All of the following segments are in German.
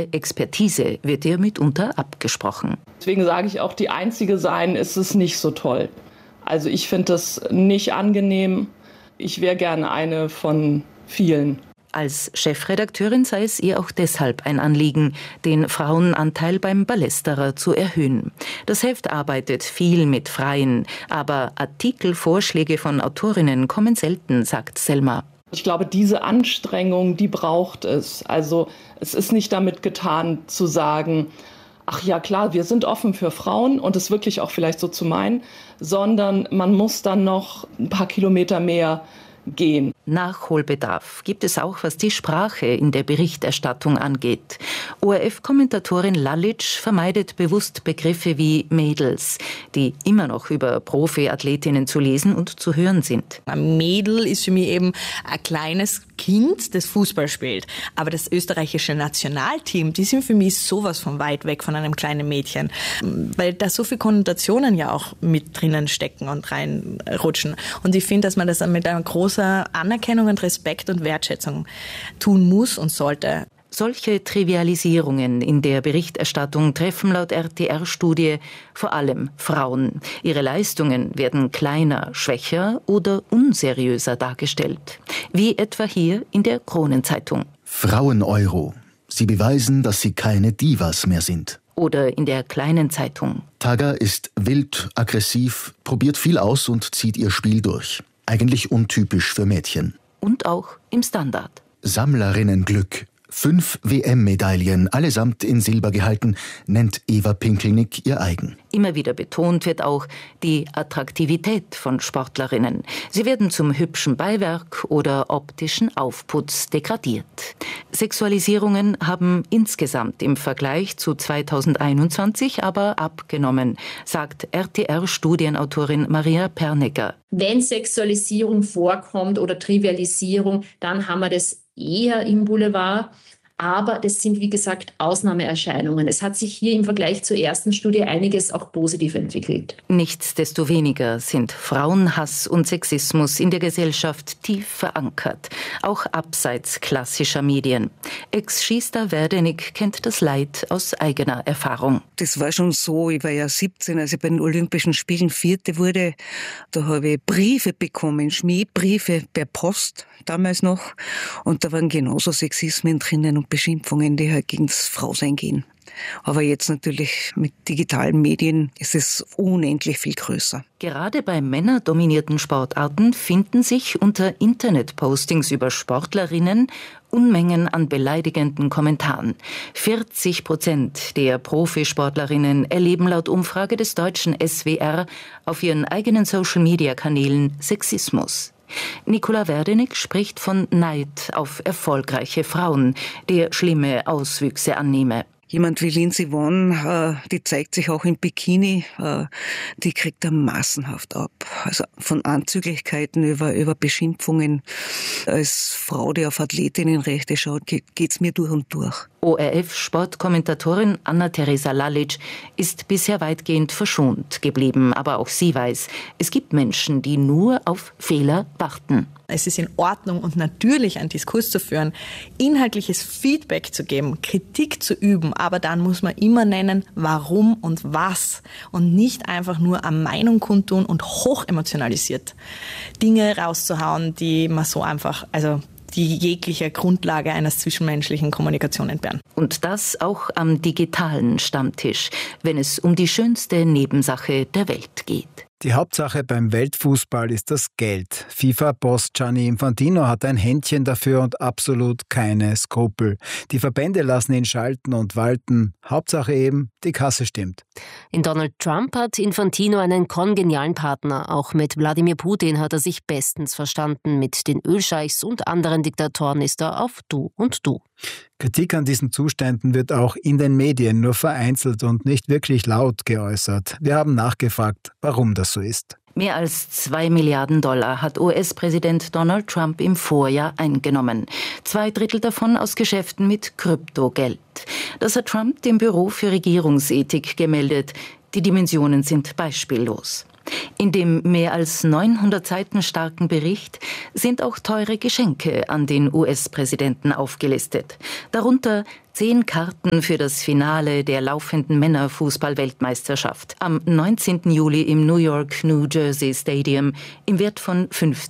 Ihre Expertise wird ihr mitunter abgesprochen. Deswegen sage ich auch, die Einzige sein ist es nicht so toll. Also ich finde das nicht angenehm. Ich wäre gerne eine von vielen. Als Chefredakteurin sei es ihr auch deshalb ein Anliegen, den Frauenanteil beim Ballesterer zu erhöhen. Das Heft arbeitet viel mit Freien, aber Artikelvorschläge von Autorinnen kommen selten, sagt Selma. Ich glaube, diese Anstrengung, die braucht es. Also es ist nicht damit getan zu sagen, ach ja klar, wir sind offen für Frauen und es wirklich auch vielleicht so zu meinen, sondern man muss dann noch ein paar Kilometer mehr gehen. Nachholbedarf gibt es auch, was die Sprache in der Berichterstattung angeht. ORF-Kommentatorin Lalic vermeidet bewusst Begriffe wie Mädels, die immer noch über Profi-Athletinnen zu lesen und zu hören sind. Ein Mädel ist für mich eben ein kleines Kind, das Fußball spielt. Aber das österreichische Nationalteam, die sind für mich sowas von weit weg von einem kleinen Mädchen. Weil da so viele Konnotationen ja auch mit drinnen stecken und reinrutschen. Und ich finde, dass man das dann mit einer großen Anerkennung und Respekt und Wertschätzung tun muss und sollte. Solche Trivialisierungen in der Berichterstattung treffen laut RTR-Studie vor allem Frauen. Ihre Leistungen werden kleiner, schwächer oder unseriöser dargestellt. Wie etwa hier in der Kronenzeitung. Frauen-Euro. Sie beweisen, dass sie keine Divas mehr sind. Oder in der Kleinen Zeitung. Taga ist wild, aggressiv, probiert viel aus und zieht ihr Spiel durch. Eigentlich untypisch für Mädchen. Und auch im Standard. Sammlerinnenglück. 5 WM-Medaillen, allesamt in Silber gehalten, nennt Eva Pinkelnick ihr eigen. Immer wieder betont wird auch die Attraktivität von Sportlerinnen. Sie werden zum hübschen Beiwerk oder optischen Aufputz degradiert. Sexualisierungen haben insgesamt im Vergleich zu 2021 aber abgenommen, sagt RTR-Studienautorin Maria Pernecker. Wenn Sexualisierung vorkommt oder Trivialisierung, dann haben wir das eher im Boulevard. Aber das sind, wie gesagt, Ausnahmeerscheinungen. Es hat sich hier im Vergleich zur ersten Studie einiges auch positiv entwickelt. Nichtsdestoweniger sind Frauenhass und Sexismus in der Gesellschaft tief verankert, auch abseits klassischer Medien. Ex-Schießstar Werdenig kennt das Leid aus eigener Erfahrung. Das war schon so, ich war ja 17, als ich bei den Olympischen Spielen Vierte wurde. Da habe ich Briefe bekommen, Schmähbriefe per Post, damals noch. Und da waren genauso Sexismen drinnen und Beschimpfungen, die halt gegen das Frausein gehen. Aber jetzt natürlich mit digitalen Medien ist es unendlich viel größer. Gerade bei männerdominierten Sportarten finden sich unter Internetpostings über Sportlerinnen Unmengen an beleidigenden Kommentaren. 40% der Profisportlerinnen erleben laut Umfrage des deutschen SWR auf ihren eigenen Social-Media-Kanälen Sexismus. Nicola Werdenig spricht von Neid auf erfolgreiche Frauen, der schlimme Auswüchse annehme. Jemand wie Lindsey Vonn, die zeigt sich auch im Bikini, die kriegt er massenhaft ab. Also von Anzüglichkeiten über Beschimpfungen. Als Frau, die auf Athletinnenrechte schaut, geht's mir durch und durch. ORF-Sportkommentatorin Anna-Theresa Lalic ist bisher weitgehend verschont geblieben, aber auch sie weiß, es gibt Menschen, die nur auf Fehler warten. Es ist in Ordnung und natürlich einen Diskurs zu führen, inhaltliches Feedback zu geben, Kritik zu üben, aber dann muss man immer nennen, warum und was und nicht einfach nur eine Meinung kundtun und hochemotionalisiert Dinge rauszuhauen, die man so einfach, die jegliche Grundlage einer zwischenmenschlichen Kommunikation entbehren. Und das auch am digitalen Stammtisch, wenn es um die schönste Nebensache der Welt geht. Die Hauptsache beim Weltfußball ist das Geld. FIFA-Boss Gianni Infantino hat ein Händchen dafür und absolut keine Skrupel. Die Verbände lassen ihn schalten und walten. Hauptsache eben, die Kasse stimmt. In Donald Trump hat Infantino einen kongenialen Partner. Auch mit Wladimir Putin hat er sich bestens verstanden. Mit den Ölscheichs und anderen Diktatoren ist er auf Du und Du. Kritik an diesen Zuständen wird auch in den Medien nur vereinzelt und nicht wirklich laut geäußert. Wir haben nachgefragt, warum das so ist. Mehr als $2 Milliarden hat US-Präsident Donald Trump im Vorjahr eingenommen. 2/3 davon aus Geschäften mit Kryptogeld. Das hat Trump dem Büro für Regierungsethik gemeldet. Die Dimensionen sind beispiellos. In dem mehr als 900 Seiten starken Bericht sind auch teure Geschenke an den US-Präsidenten aufgelistet. Darunter 10 Karten für das Finale der laufenden Männerfußball-Weltmeisterschaft am 19. Juli im New York New Jersey Stadium im Wert von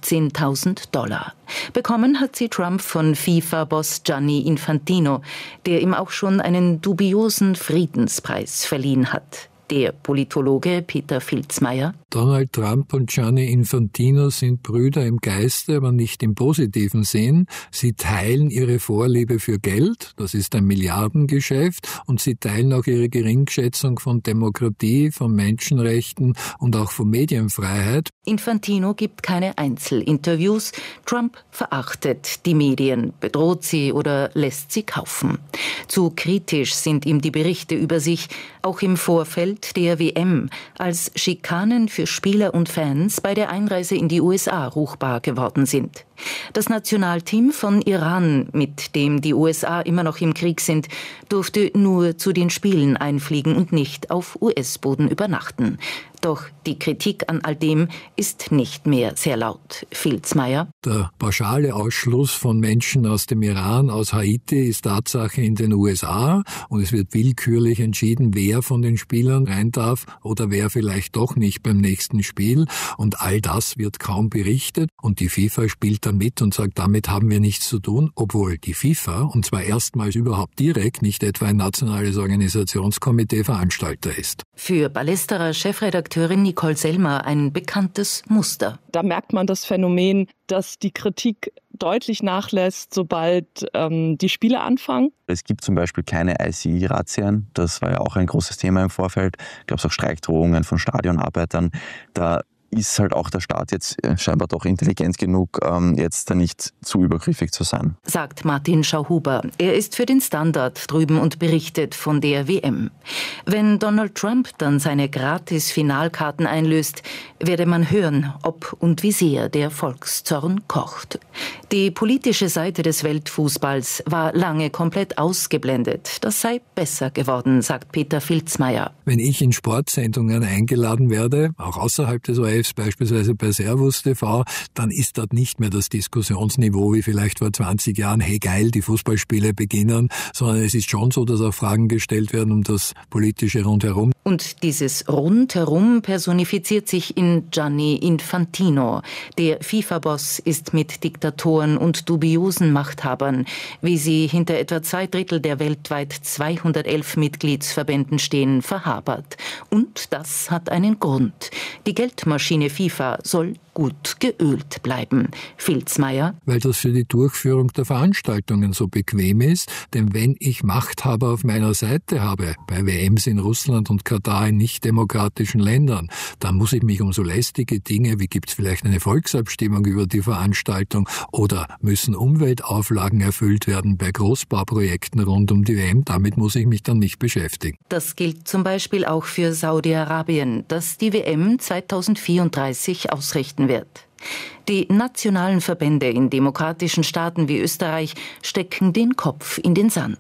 $15.000. Bekommen hat sie Trump von FIFA-Boss Gianni Infantino, der ihm auch schon einen dubiosen Friedenspreis verliehen hat. Der Politologe Peter Filzmeier: Donald Trump und Gianni Infantino sind Brüder im Geiste, aber nicht im positiven Sinn. Sie teilen ihre Vorliebe für Geld, das ist ein Milliardengeschäft, und sie teilen auch ihre Geringschätzung von Demokratie, von Menschenrechten und auch von Medienfreiheit. Infantino gibt keine Einzelinterviews. Trump verachtet die Medien, bedroht sie oder lässt sie kaufen. Zu kritisch sind ihm die Berichte über sich, auch im Vorfeld der WM, als Schikanen für Spieler und Fans bei der Einreise in die USA ruchbar geworden sind. Das Nationalteam von Iran, mit dem die USA immer noch im Krieg sind, durfte nur zu den Spielen einfliegen und nicht auf US-Boden übernachten. Doch die Kritik an all dem ist nicht mehr sehr laut. Filzmeier: Der pauschale Ausschluss von Menschen aus dem Iran, aus Haiti, ist Tatsache in den USA, und es wird willkürlich entschieden, wer von den Spielern rein darf oder wer vielleicht doch nicht beim nächsten Spiel, und all das wird kaum berichtet, und die FIFA spielt da mit und sagt, damit haben wir nichts zu tun, obwohl die FIFA, und zwar erstmals überhaupt direkt, nicht etwa ein nationales Organisationskomitee, Veranstalter ist. Für Ballesterer Chefredakteurin Nicole Selmer ein bekanntes Muster. Da merkt man das Phänomen, dass die Kritik deutlich nachlässt, sobald die Spiele anfangen. Es gibt zum Beispiel keine ICI-Razzien. Das war ja auch ein großes Thema im Vorfeld. Gab es auch Streikdrohungen von Stadionarbeitern. Da ist halt auch der Staat jetzt scheinbar doch intelligent genug, jetzt da nicht zu übergriffig zu sein. Sagt Martin Schauhuber. Er ist für den Standard drüben und berichtet von der WM. Wenn Donald Trump dann seine Gratis-Finalkarten einlöst, werde man hören, ob und wie sehr der Volkszorn kocht. Die politische Seite des Weltfußballs war lange komplett ausgeblendet. Das sei besser geworden, sagt Peter Filzmeier. Wenn ich in Sportsendungen eingeladen werde, auch außerhalb des ORFs, beispielsweise bei Servus TV, dann ist dort nicht mehr das Diskussionsniveau wie vielleicht vor 20 Jahren, hey geil, die Fußballspiele beginnen, sondern es ist schon so, dass auch Fragen gestellt werden um das politische Rundherum. Und dieses Rundherum personifiziert sich in Gianni Infantino. Der FIFA-Boss ist mit Diktatoren und dubiosen Machthabern, wie sie hinter etwa 2/3 der weltweit 211 Mitgliedsverbänden stehen, verhabert. Und das hat einen Grund. Die Geldmaschine FIFA soll gut geölt bleiben. Filzmeier: Weil das für die Durchführung der Veranstaltungen so bequem ist, denn wenn ich Machthaber auf meiner Seite habe, bei WMs in Russland und Katar in nicht-demokratischen Ländern, dann muss ich mich um so lästige Dinge, wie gibt es vielleicht eine Volksabstimmung über die Veranstaltung oder müssen Umweltauflagen erfüllt werden bei Großbauprojekten rund um die WM, damit muss ich mich dann nicht beschäftigen. Das gilt zum Beispiel auch für Saudi-Arabien, das die WM 2034 ausrichten wird. Die nationalen Verbände in demokratischen Staaten wie Österreich stecken den Kopf in den Sand.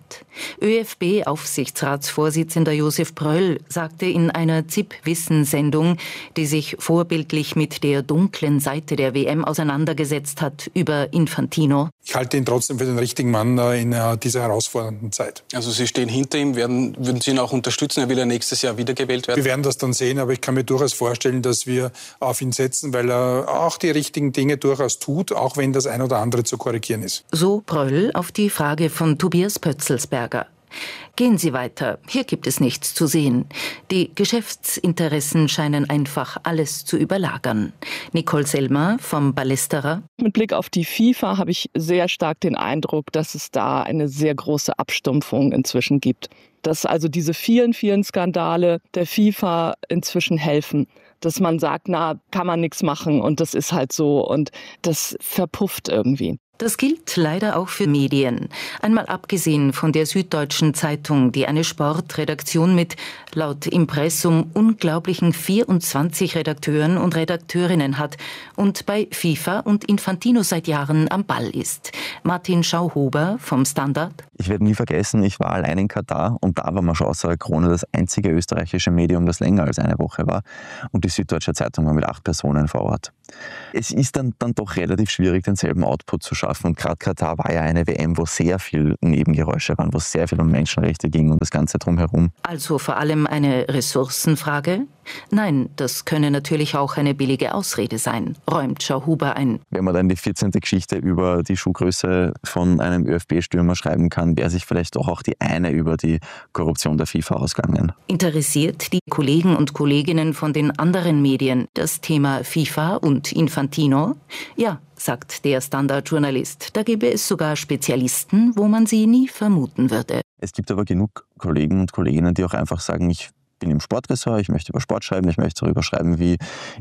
ÖFB-Aufsichtsratsvorsitzender Josef Pröll sagte in einer ZIP-Wissen-Sendung, die sich vorbildlich mit der dunklen Seite der WM auseinandergesetzt hat, über Infantino: Ich halte ihn trotzdem für den richtigen Mann in dieser herausfordernden Zeit. Also Sie stehen hinter ihm, würden Sie ihn auch unterstützen? Er will ja nächstes Jahr wiedergewählt werden. Wir werden das dann sehen, aber ich kann mir durchaus vorstellen, dass wir auf ihn setzen, weil er auch die richtigen Dinge durchaus tut, auch wenn das ein oder andere zu korrigieren ist. So Pröll auf die Frage von Tobias Pötzelsberger. Gehen Sie weiter, hier gibt es nichts zu sehen. Die Geschäftsinteressen scheinen einfach alles zu überlagern. Nicole Selmer vom Ballesterer: Mit Blick auf die FIFA habe ich sehr stark den Eindruck, dass es da eine sehr große Abstumpfung inzwischen gibt. Dass also diese vielen, vielen Skandale der FIFA inzwischen helfen. Dass man sagt, na, kann man nichts machen und das ist halt so und das verpufft irgendwie. Das gilt leider auch für Medien. Einmal abgesehen von der Süddeutschen Zeitung, die eine Sportredaktion mit laut Impressum unglaublichen 24 Redakteuren und Redakteurinnen hat und bei FIFA und Infantino seit Jahren am Ball ist. Martin Schauhuber vom Standard. Ich werde nie vergessen, ich war allein in Katar und da war Chance der Krone das einzige österreichische Medium, das länger als eine Woche war, und die Süddeutsche Zeitung war mit 8 Personen vor Ort. Es ist dann doch relativ schwierig, denselben Output zu schaffen, und gerade Katar war ja eine WM, wo sehr viel Nebengeräusche waren, wo es sehr viel um Menschenrechte ging und das Ganze drumherum. Also vor allem eine Ressourcenfrage? Nein, das könne natürlich auch eine billige Ausrede sein, räumt Schauhuber ein. Wenn man dann die 14. Geschichte über die Schuhgröße von einem ÖFB-Stürmer schreiben kann, wäre sich vielleicht doch auch die eine über die Korruption der FIFA ausgegangen. Interessiert die Kollegen und Kolleginnen von den anderen Medien das Thema FIFA und Infantino? Ja, sagt der Standard-Journalist. Da gäbe es sogar Spezialisten, wo man sie nie vermuten würde. Es gibt aber genug Kollegen und Kolleginnen, die auch einfach sagen, ich bin im Sportressort, ich möchte über Sport schreiben, ich möchte darüber schreiben, wie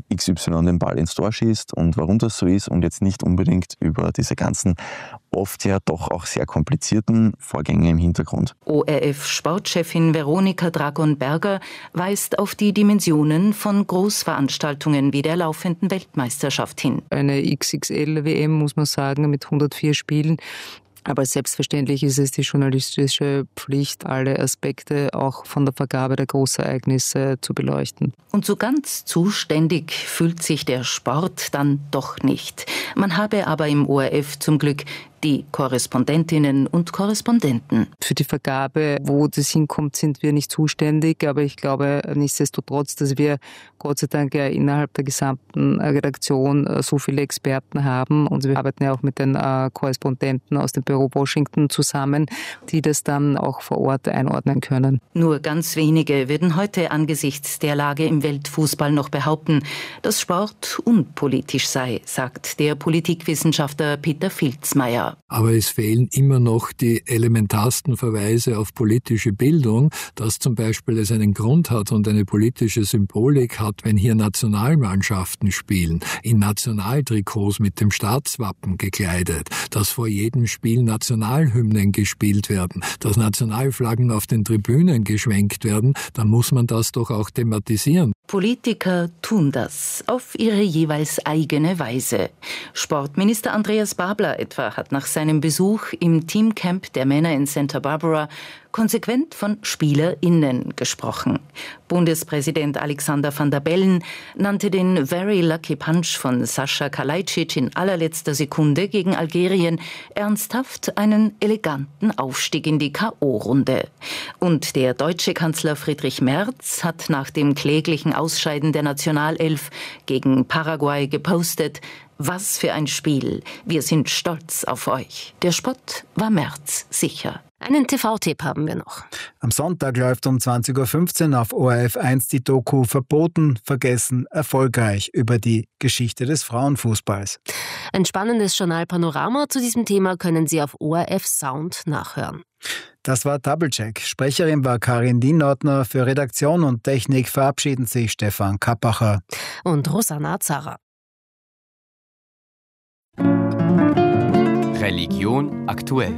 XY den Ball ins Tor schießt und warum das so ist, und jetzt nicht unbedingt über diese ganzen oft ja doch auch sehr komplizierten Vorgänge im Hintergrund. ORF-Sportchefin Veronika Dragon-Berger weist auf die Dimensionen von Großveranstaltungen wie der laufenden Weltmeisterschaft hin. Eine XXL-WM, muss man sagen, mit 104 Spielen. Aber selbstverständlich ist es die journalistische Pflicht, alle Aspekte auch von der Vergabe der Großereignisse zu beleuchten. Und so ganz zuständig fühlt sich der Sport dann doch nicht. Man habe aber im ORF zum Glück die Korrespondentinnen und Korrespondenten. Für die Vergabe, wo das hinkommt, sind wir nicht zuständig, aber ich glaube nichtsdestotrotz, dass wir Gott sei Dank ja innerhalb der gesamten Redaktion so viele Experten haben, und wir arbeiten ja auch mit den Korrespondenten aus dem Büro Washington zusammen, die das dann auch vor Ort einordnen können. Nur ganz wenige würden heute angesichts der Lage im Weltfußball noch behaupten, dass Sport unpolitisch sei, sagt der Politikwissenschaftler Peter Filzmeier. Aber es fehlen immer noch die elementarsten Verweise auf politische Bildung, dass zum Beispiel es einen Grund hat und eine politische Symbolik hat, wenn hier Nationalmannschaften spielen, in Nationaltrikots mit dem Staatswappen gekleidet, dass vor jedem Spiel Nationalhymnen gespielt werden, dass Nationalflaggen auf den Tribünen geschwenkt werden, dann muss man das doch auch thematisieren. Politiker tun das auf ihre jeweils eigene Weise. Sportminister Andreas Babler etwa hat nach seinem Besuch im Teamcamp der Männer in Santa Barbara konsequent von SpielerInnen gesprochen. Bundespräsident Alexander Van der Bellen nannte den Very Lucky Punch von Sascha Kalajdzic in allerletzter Sekunde gegen Algerien ernsthaft einen eleganten Aufstieg in die K.O.-Runde. Und der deutsche Kanzler Friedrich Merz hat nach dem kläglichen Ausscheiden der Nationalelf gegen Paraguay gepostet: Was für ein Spiel. Wir sind stolz auf euch. Der Spott war Merz sicher. Einen TV-Tipp haben wir noch. Am Sonntag läuft um 20.15 Uhr auf ORF 1 die Doku Verboten, vergessen, erfolgreich über die Geschichte des Frauenfußballs. Ein spannendes Journalpanorama zu diesem Thema können Sie auf ORF Sound nachhören. Das war Doublecheck. Sprecherin war Karin Lienordner. Für Redaktion und Technik verabschieden sich Stefan Kappacher und Rosanna Zara. Religion aktuell.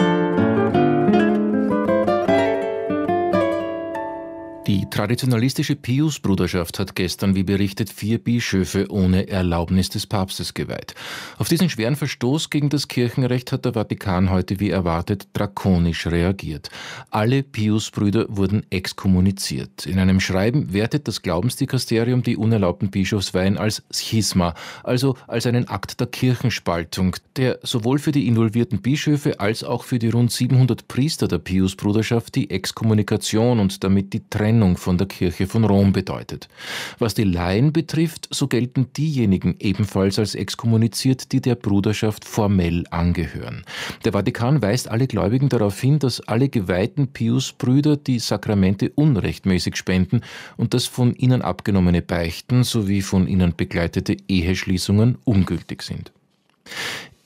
Die traditionalistische Pius-Bruderschaft hat gestern, wie berichtet, 4 Bischöfe ohne Erlaubnis des Papstes geweiht. Auf diesen schweren Verstoß gegen das Kirchenrecht hat der Vatikan heute wie erwartet drakonisch reagiert. Alle Pius-Brüder wurden exkommuniziert. In einem Schreiben wertet das Glaubensdikasterium die unerlaubten Bischofsweihen als Schisma, also als einen Akt der Kirchenspaltung, der sowohl für die involvierten Bischöfe als auch für die rund 700 Priester der Pius-Bruderschaft die Exkommunikation und damit die Trennung von der Kirche von Rom bedeutet. Was die Laien betrifft, so gelten diejenigen ebenfalls als exkommuniziert, die der Bruderschaft formell angehören. Der Vatikan weist alle Gläubigen darauf hin, dass alle geweihten Pius-Brüder die Sakramente unrechtmäßig spenden und dass von ihnen abgenommene Beichten sowie von ihnen begleitete Eheschließungen ungültig sind.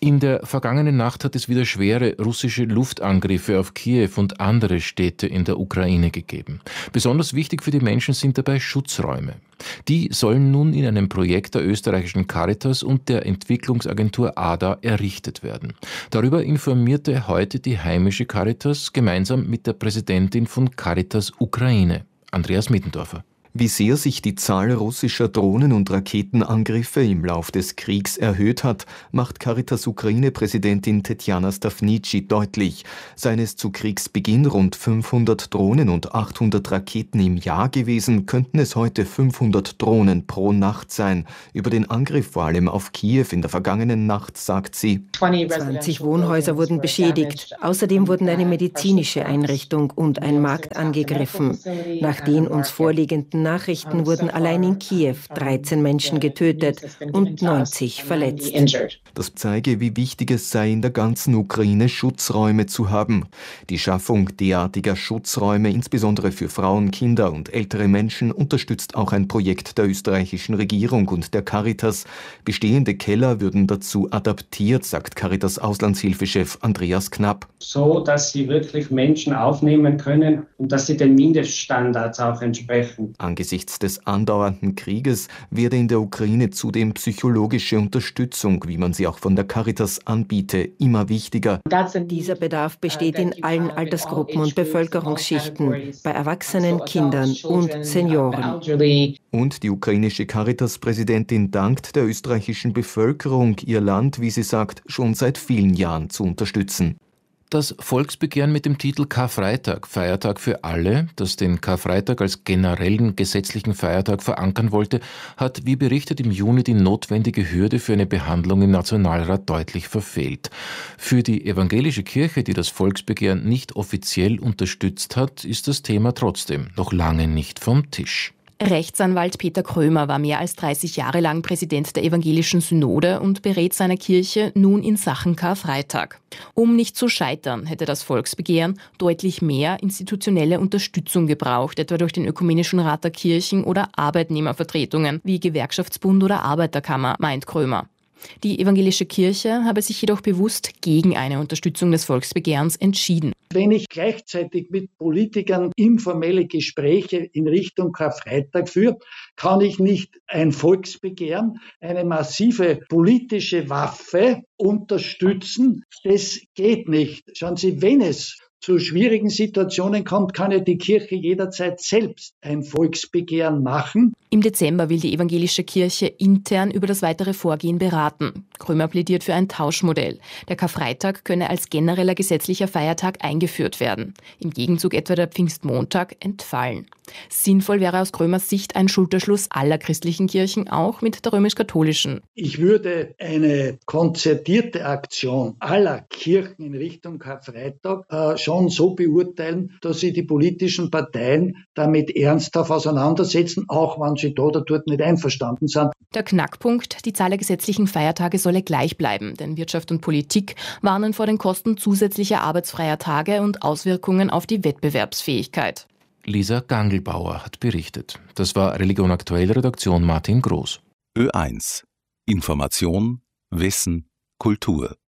In der vergangenen Nacht hat es wieder schwere russische Luftangriffe auf Kiew und andere Städte in der Ukraine gegeben. Besonders wichtig für die Menschen sind dabei Schutzräume. Die sollen nun in einem Projekt der österreichischen Caritas und der Entwicklungsagentur ADA errichtet werden. Darüber informierte heute die heimische Caritas gemeinsam mit der Präsidentin von Caritas Ukraine, Andreas Mittendorfer. Wie sehr sich die Zahl russischer Drohnen- und Raketenangriffe im Lauf des Kriegs erhöht hat, macht Caritas Ukraine-Präsidentin Tetjana Stafnici deutlich. Seien es zu Kriegsbeginn rund 500 Drohnen und 800 Raketen im Jahr gewesen, könnten es heute 500 Drohnen pro Nacht sein. Über den Angriff vor allem auf Kiew in der vergangenen Nacht sagt sie: 20 Wohnhäuser wurden beschädigt. Außerdem wurden eine medizinische Einrichtung und ein Markt angegriffen. Nach den uns vorliegenden Nachrichten wurden allein in Kiew 13 Menschen getötet und 90 verletzt. Das zeige, wie wichtig es sei, in der ganzen Ukraine Schutzräume zu haben. Die Schaffung derartiger Schutzräume, insbesondere für Frauen, Kinder und ältere Menschen, unterstützt auch ein Projekt der österreichischen Regierung und der Caritas. Bestehende Keller würden dazu adaptiert, sagt Caritas Auslandshilfechef Andreas Knapp. So, dass sie wirklich Menschen aufnehmen können und dass sie den Mindeststandards auch entsprechen. Angesichts des andauernden Krieges werde in der Ukraine zudem psychologische Unterstützung, wie man sie auch von der Caritas anbiete, immer wichtiger. Dieser Bedarf besteht in allen Altersgruppen und Bevölkerungsschichten, bei Erwachsenen, Kindern und Senioren. Und die ukrainische Caritas-Präsidentin dankt der österreichischen Bevölkerung, ihr Land, wie sie sagt, schon seit vielen Jahren zu unterstützen. Das Volksbegehren mit dem Titel Karfreitag, Feiertag für alle, das den Karfreitag als generellen gesetzlichen Feiertag verankern wollte, hat, wie berichtet, im Juni die notwendige Hürde für eine Behandlung im Nationalrat deutlich verfehlt. Für die evangelische Kirche, die das Volksbegehren nicht offiziell unterstützt hat, ist das Thema trotzdem noch lange nicht vom Tisch. Rechtsanwalt Peter Krömer war mehr als 30 Jahre lang Präsident der Evangelischen Synode und berät seine Kirche nun in Sachen Karfreitag. Um nicht zu scheitern, hätte das Volksbegehren deutlich mehr institutionelle Unterstützung gebraucht, etwa durch den Ökumenischen Rat der Kirchen oder Arbeitnehmervertretungen wie Gewerkschaftsbund oder Arbeiterkammer, meint Krömer. Die evangelische Kirche habe sich jedoch bewusst gegen eine Unterstützung des Volksbegehrens entschieden. Wenn ich gleichzeitig mit Politikern informelle Gespräche in Richtung Karfreitag führe, kann ich nicht ein Volksbegehren, eine massive politische Waffe unterstützen. Das geht nicht. Schauen Sie, wenn es zu schwierigen Situationen kommt, kann ja die Kirche jederzeit selbst ein Volksbegehren machen. Im Dezember will die evangelische Kirche intern über das weitere Vorgehen beraten. Krömer plädiert für ein Tauschmodell. Der Karfreitag könne als genereller gesetzlicher Feiertag eingeführt werden. Im Gegenzug etwa der Pfingstmontag entfallen. Sinnvoll wäre aus Krömers Sicht ein Schulterschluss aller christlichen Kirchen, auch mit der römisch-katholischen. Ich würde eine konzertierte Aktion aller Kirchen in Richtung Karfreitag schon so beurteilen, dass sich die politischen Parteien damit ernsthaft auseinandersetzen, auch wenn sie da oder dort nicht einverstanden sind. Der Knackpunkt, die Zahl der gesetzlichen Feiertage solle gleich bleiben, denn Wirtschaft und Politik warnen vor den Kosten zusätzlicher arbeitsfreier Tage und Auswirkungen auf die Wettbewerbsfähigkeit. Lisa Gangelbauer hat berichtet. Das war Religion Aktuell, Redaktion Martin Groß. Ö1. Information, Wissen, Kultur.